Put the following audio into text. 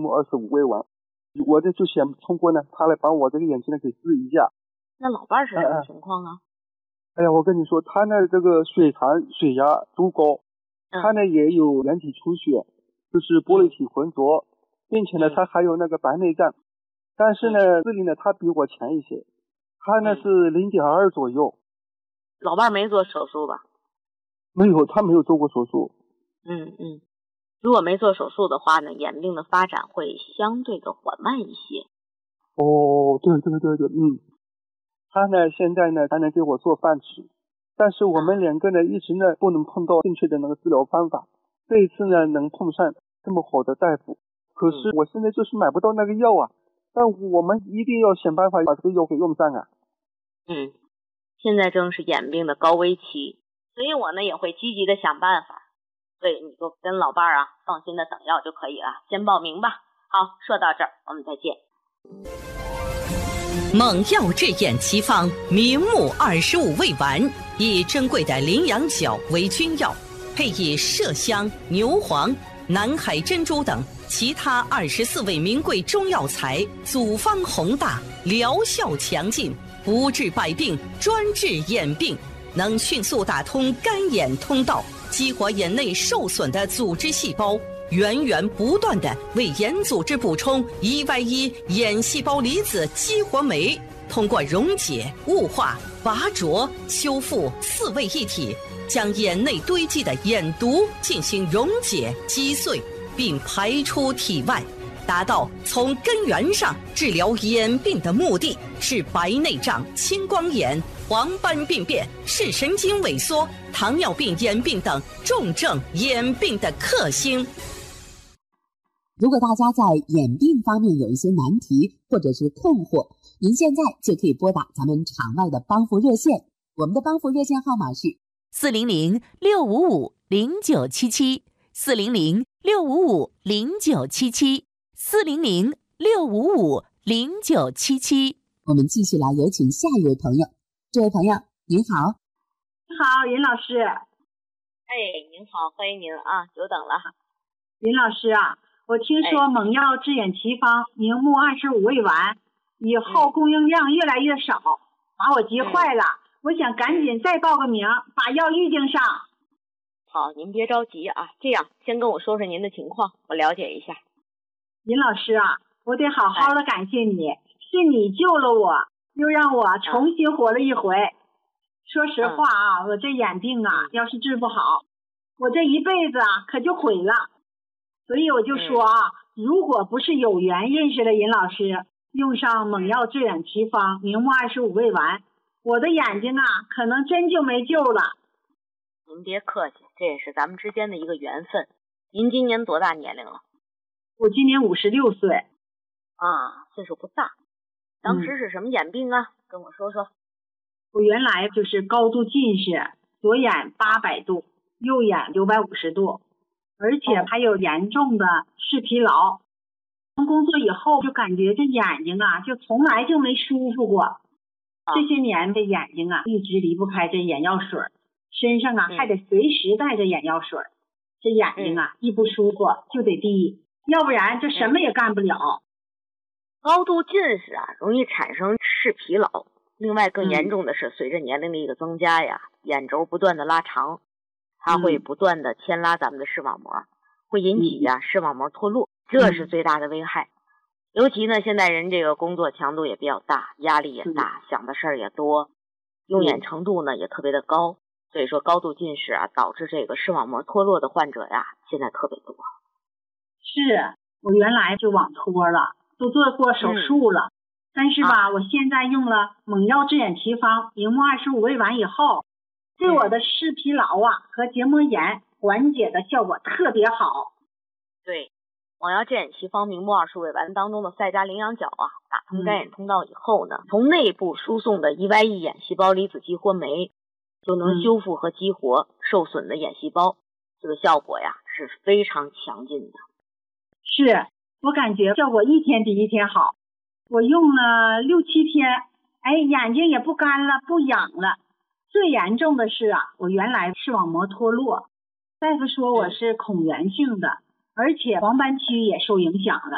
目25胃丸，我就想通过呢他来帮我这个眼睛呢给治一下。 那老伴儿是什么情况啊？ 哎呀，我跟你说，他呢这个血糖血压都高，他呢也有眼体出血，就是玻璃体浑浊，并且呢他还有那个白内障，但是呢视力呢他比我强一些，他呢是0.2左右。 老伴儿没做手术吧？ 没有，他没有做过手术。 如果没做手术的话呢，眼病的发展会相对的缓慢一些。 哦，对，他呢现在呢还能给我做饭吃，但是我们两个呢一直呢不能碰到正确的那个治疗方法。这一次呢能碰上这么好的大夫，可是我现在就是买不到那个药啊，但我们一定要想办法把这个药给用上啊。 现在正是眼病的高危期，所以我呢也会积极的想办法。所以你就跟老伴儿放心的等药就可以了，先报名吧。好，说到这儿我们再见。 猛药治眼奇方明目25味丸，以珍贵的羚羊角为君药，配以麝香、牛黄、南海珍珠等其他24味名贵中药材，组方宏大，疗效强劲，不治百病，专治眼病，能迅速打通干眼通道，激活眼内受损的组织细胞，源源不断地为眼组织补充1Y1眼细胞离子激活酶，通过溶解、雾化、拔浊、修复4位一体，将眼内堆积的眼毒进行溶解、击碎，并排出体外，达到从根源上治疗眼病的目的，是白内障、青光眼、黄斑病变、视神经萎缩、糖尿病眼病等重症眼病的克星。 如果大家在眼病方面有一些难题或者是困惑，您现在就可以拨打咱们场外的帮扶热线，我们的帮扶热线号码是 400-655-0977 400-655-0977 400-655-0977。 我们继续来有请下一位朋友。这位朋友您好。 你好，任老师。 您好，欢迎您久等了。 任老师我听说猛药治眼奇方明目25味丸以后供应量越来越少，把我急坏了。我想赶紧再报个名，把药预定上。 好，您别着急这样先跟我说说您的情况，我了解一下。 任老师我得好好的感谢你，是你救了我，又让我重新活了一回。说实话我这眼病要是治不好，我这一辈子可就毁了。所以我就说如果不是有缘认识了任老师，用上猛药治眼奇方明目25味丸，我的眼睛可能真就没救了。 您别客气，这也是咱们之间的一个缘分。您今年多大年龄了？ 我今年56岁。 岁数不大。当时是什么眼病跟我说说。 我原来就是高度近视，左眼800度，右眼650度，而且还有严重的视疲劳。从工作以后就感觉这眼睛就从来就没舒服过。这些年这眼睛一直离不开这眼药水，身上还得随时带着眼药水。这眼睛一不舒服就得滴，要不然这什么也干不了。 高度近视容易产生视疲劳，另外更严重的是随着年龄的一个增加眼轴不断的拉长，它会不断的牵拉咱们的视网膜，会引起视网膜脱落，这是最大的危害。尤其呢现在人这个工作强度也比较大，压力也大，想的事儿也多，用眼程度呢也特别的高，所以说高度近视导致这个视网膜脱落的患者现在特别多。 是，我原来就网脱了，都做过手术了，但是我现在用了猛药治眼奇方明目25味丸以后，对我的视疲劳和结膜炎缓解的效果特别好。 对，猛药治眼奇方明目25味丸当中的赛迦羚羊角打通干眼通道以后呢，从内部输送的1Y1眼细胞离子激活酶就能修复和激活受损的眼细胞，这个效果是非常强劲的。 是，我感觉效果一天比一天好。我用了6、7天，眼睛也不干了，不痒了。最严重的是我原来视网膜脱落，大夫说我是孔源性的，而且黄斑区也受影响了。